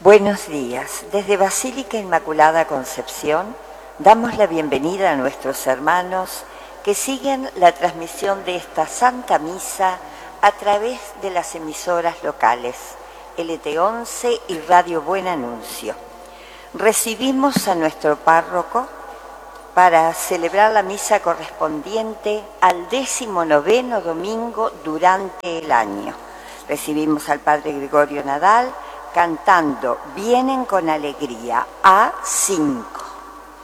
Buenos días. Desde Basílica Inmaculada Concepción damos la bienvenida a nuestros hermanos que siguen la transmisión de esta Santa Misa a través de las emisoras locales, LT11 y Radio Buen Anuncio. Recibimos a nuestro párroco para celebrar la misa correspondiente al 19º domingo durante el año. Recibimos al Padre Gregorio Nadal cantando Vienen con alegría, A5.